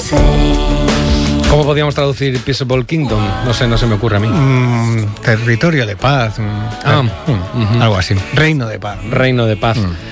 ¿Cómo podríamos traducir Peaceable Kingdom? No sé, no se me ocurre a mí. Territorio de paz. Algo así. Reino de paz. Reino de paz.